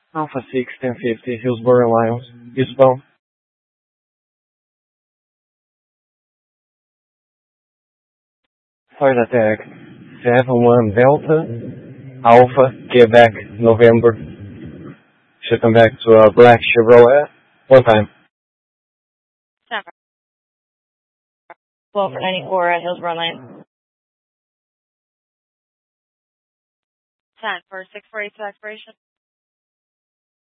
Alpha 6, 1050, Hillsborough, Lions. Eastbound. Flight attack 71 Delta, Alpha, Quebec, November. Should come back to a black Chevrolet. One time. 12 for 94 at Hillsborough Lane. Time for 642 expiration.